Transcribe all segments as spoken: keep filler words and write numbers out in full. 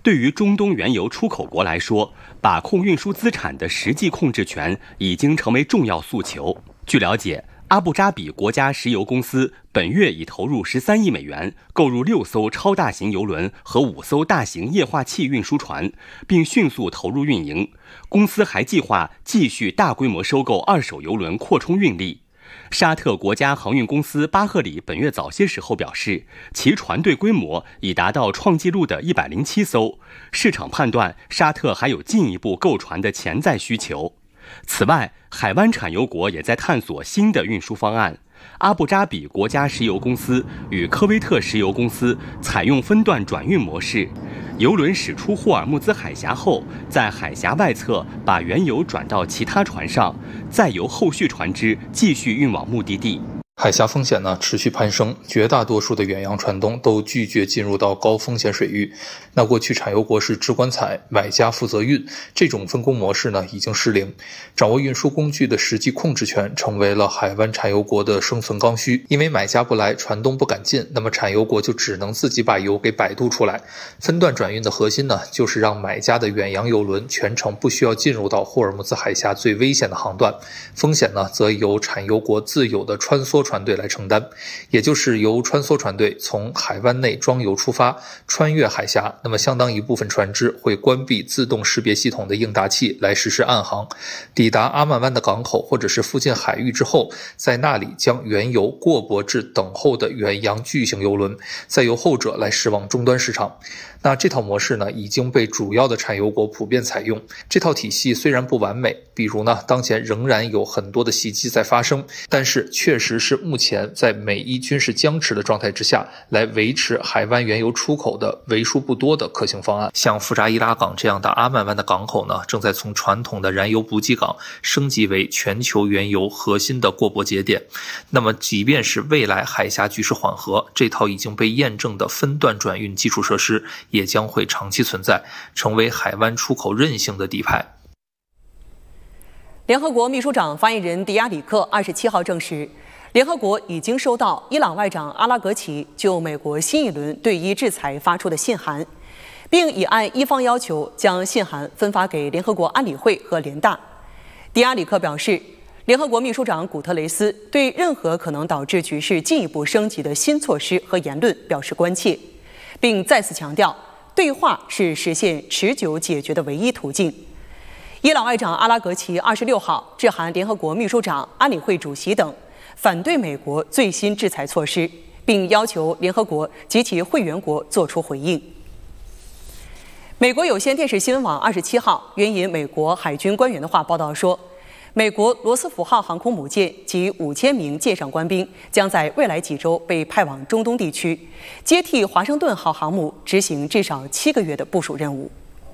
对于中东原油出口国来说，把控运输资产的实际控制权已经成为重要诉求。据了解，阿布扎比国家石油公司本月已投入十三亿美元购入六艘超大型油轮和五艘大型液化气运输船，并迅速投入运营。公司还计划继续大规模收购二手油轮，扩充运力。沙特国家航运公司巴赫里本月早些时候表示，其船队规模已达到创纪录的一百零七艘，市场判断沙特还有进一步购船的潜在需求。此外，海湾产油国也在探索新的运输方案。阿布扎比国家石油公司与科威特石油公司采用分段转运模式，油轮驶出霍尔木兹海峡后，在海峡外侧把原油转到其他船上，再由后续船只继续运往目的地。 海峡风险呢持续攀升，绝大多数的远洋船东都拒绝进入到高风险水域。那过去产油国是只管采，买家负责运，这种分工模式呢已经失灵。掌握运输工具的实际控制权成为了海湾产油国的生存刚需。因为买家不来，船东不敢进，那么产油国就只能自己把油给摆渡出来。分段转运的核心呢，就是让买家的远洋油轮全程不需要进入到霍尔木兹海峡最危险的航段，风险呢则由产油国自有的穿梭船队来承担，也就是由穿梭船队从海湾内装油出发，穿越海峡，那么相当一部分船只会关闭自动识别系统的应答器来实施暗航，抵达阿曼湾的港口或者是附近海域之后，在那里将原油过驳至等候的远洋巨型油轮，再由后者来驶往终端市场。那这套模式呢，已经被主要的产油国普遍采用。这套体系虽然不完美，比如呢，当前仍然有很多的袭击在发生，但是确实是目前在美伊军事僵持的状态之下，来维持海湾原油出口的为数不多的可行方案。像富扎伊拉港这样的阿曼湾的港口呢，正在从传统的燃油补给港升级为全球原油核心的过驳节点。那么，即便是未来海峡局势缓和，这套已经被验证的分段转运基础设施也将会长期存在，成为海湾出口韧性的底牌。 联合国秘书长发言人迪亚里克二十七号证实，联合国已经收到伊朗外长阿拉格齐就美国新一轮对伊制裁发出的信函，并已按伊方要求将信函分发给联合国安理会和联大。迪亚里克表示，联合国秘书长古特雷斯对任何可能导致局势进一步升级的新措施和言论表示关切，并再次强调，对话是实现持久解决的唯一途径。伊朗外长阿拉格齐二十六号致函联合国秘书长、安理会主席等，反对美国最新制裁措施，并要求联合国及其会员国作出回应。美国有线电视新闻网二十七号援引美国海军官员的话报道说，美国罗斯福号航空母舰及五千名舰上官兵将在未来几周被派往中东地区，接替华盛顿号航母执行至少七个月的部署任务。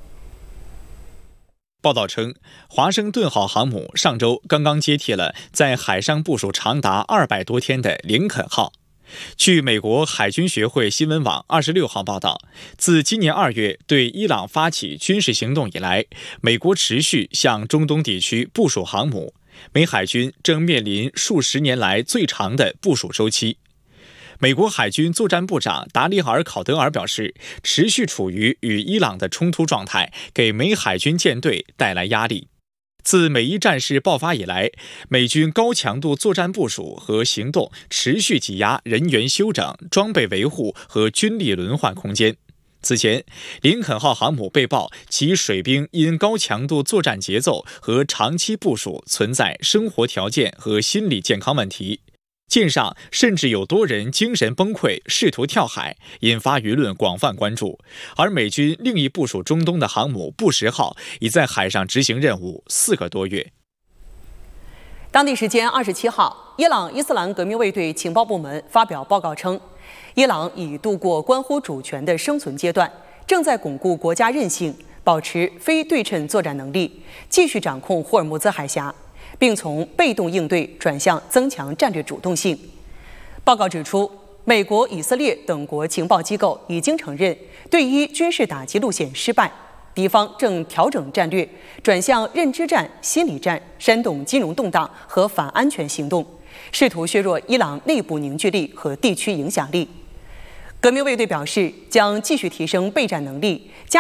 报道称，华盛顿号航母上周刚刚接替了在海上部署长达二百多天的林肯号。据美国海军学会新闻网二十六号报道，自今年二月对伊朗发起军事行动以来，美国持续向中东地区部署航母，美海军正面临数十年来最长的部署周期。美国海军作战部长达里尔·考德尔表示，持续处于与伊朗的冲突状态，给美海军舰队带来压力。自美伊战事爆发以来，美军高强度作战部署和行动持续挤压人员休整、装备维护和军力轮换空间。此前，林肯号航母被曝其水兵因高强度作战节奏和长期部署存在生活条件和心理健康问题。舰上甚至有多人精神崩溃，试图跳海，引发舆论广泛关注。而美军另一部署中东的航母布什号已在海上执行任务四个多月。 当地时间二十七号，伊朗伊斯兰革命卫队情报部门发表报告称，伊朗已度过关乎主权的生存阶段，正在巩固国家韧性，保持非对称作战能力，继续掌控霍尔木兹海峡，并从被动应对转向增强战略主动性。报告指出，美国、以色列等国情报机构已经承认对伊军事打击路线失败，敌方正调整战略，转向认知战、心理战，煽动金融动荡和反安全行动，试图削弱伊朗内部凝聚力和地区影响力。革命卫队表示，将继续提升备战能力，加